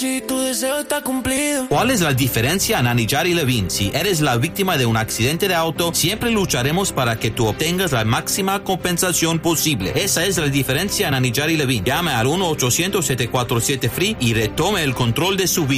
Tu deseo está cumplido. ¿Cuál es la diferencia, Nani Yari Levine? Si eres la víctima de un accidente de auto, siempre lucharemos para que tú obtengas la máxima compensación posible. Esa es la diferencia, Nani Yari Levine. Llame al 1-800-747-FREE y retome el control de su vida.